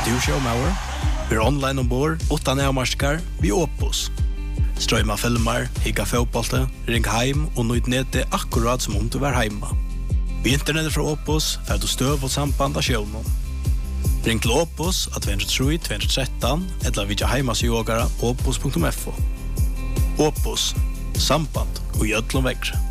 du showmauer? Vi är online ombord, utan avmarskar, vi Opus. Strøyma filmer, higga fotbollte, ring heim og nøyd nete akkurat som om du var heima. Vi internettet fra Opus, fer du støv og samband av sjøvnen. Ring til Opus at 203-213, eller vidja heimasjogara opus.fo. Opus, samband og gjødlom vekkre.